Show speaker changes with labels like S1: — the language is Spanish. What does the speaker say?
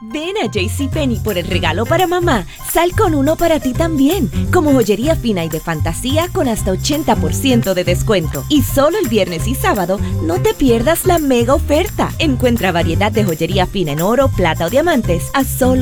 S1: Ven a JCPenney por el regalo para mamá. Sal con uno para ti también, como joyería fina y de fantasía con hasta 80% de descuento. Y solo el viernes y sábado no te pierdas la mega oferta. Encuentra variedad de joyería fina en oro, plata o diamantes a solo